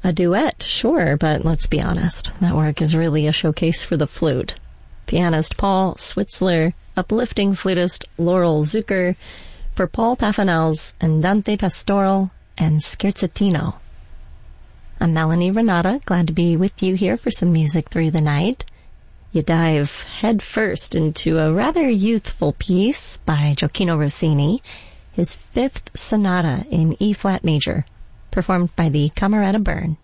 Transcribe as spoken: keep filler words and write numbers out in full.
A duet, sure, but let's be honest, that work is really a showcase for the flute. Pianist Paul Switzler, uplifting flutist Laurel Zucker, for Paul Pafanel's Andante Pastoral and Scherzatino. I'm Melanie Renata, glad to be with you here for some music through the night. You dive head first into a rather youthful piece by Gioacchino Rossini, his fifth sonata in E-flat major, performed by the Camerata Bern.